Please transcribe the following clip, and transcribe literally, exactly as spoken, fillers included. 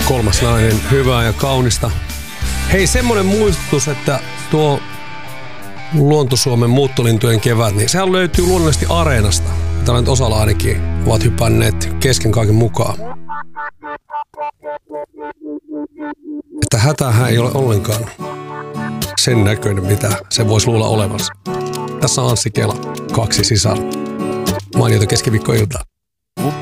Kolmas nainen, hyvää ja kaunista. Hei, semmonen muistutus, että tuo Luonto-Suomen muuttolintujen kevät, niin sehän löytyy luonnollisesti Areenasta. Tällä nyt osalla ainakin ovat hypänneet kesken kaiken mukaan. Että hätähän ei ole ollenkaan sen näköinen, mitä se voisi luulla olevansa. Tässä on Anssi Kela, kaksi sisar. Mainiota keskiviikkoiltaa.